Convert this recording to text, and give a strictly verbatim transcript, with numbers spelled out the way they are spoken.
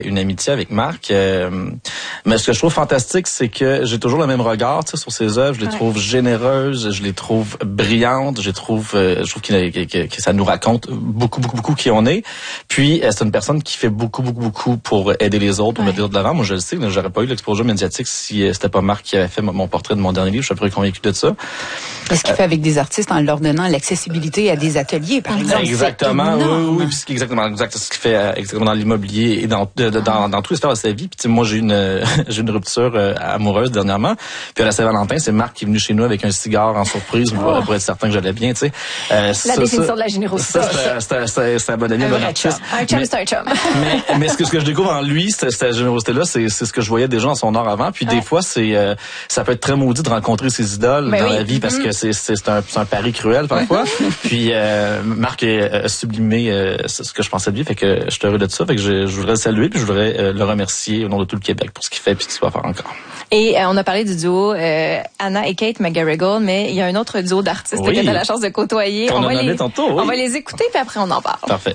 une amitié avec Marc. Euh, mais ce que je trouve fantastique, c'est que j'ai toujours le même regard, tu sais, sur ses œuvres. Je les ouais. trouve généreuses, je les trouve brillantes, je les trouve, euh, je trouve que, que, que ça nous raconte beaucoup, beaucoup, beaucoup qui on est. Puis euh, c'est une personne qui fait beaucoup, beaucoup, beaucoup pour aider les autres, pour ouais. mettre de l'avant. Moi, je le sais, j'aurais pas eu l'exposure médiatique si euh, c'était pas Marc qui avait fait mon portrait de mon dernier livre. Je suis à peu près convaincu de ça. Qu'est-ce qu'il euh, fait avec des artistes en leur donnant l'accessibilité à des ateliers, par exemple? Exactement, oui, oui, puis c'est exactement, exact, c'est ce qu'il fait euh, exactement dans l'immobilier et dans de, de, dans, dans tous les sphères de sa vie. Puis moi, j'ai une euh, j'ai une rupture euh, amoureuse dernièrement. Puis à la Saint-Valentin, c'est Marc qui est venu chez nous avec un cigare en surprise pour, oh. pour être certain que j'allais bien, tu sais. Euh, la ça, définition ça, de la générosité. Ça, c'est, c'est, c'est un bon ami, un bon artiste. Un chum, c'est un chum. Mais, mais ce que ce que je découvre en lui, cette, cette générosité-là, c'est c'est ce que je voyais déjà dans son art avant. Puis ouais. des fois, c'est euh, ça peut être très maudit de rencontrer ses idoles ben dans oui. la vie parce mm-hmm. que c'est c'est un c'est un pari cruel parfois. Puis euh, Marc a sublimé euh, ce que je pensais de lui, fait que je suis heureux de ça, fait que je, je voudrais le saluer puis je voudrais euh, le remercier au nom de tout le Québec pour ce qu'il fait puis ce qu'il va faire encore. Et euh, on a parlé du duo euh, Anna et Kate McGarrigle, mais il y a un autre duo d'artistes oui. que tu as la chance de côtoyer. On, on va les tantôt, oui. on va les écouter puis après on en parle. Parfait.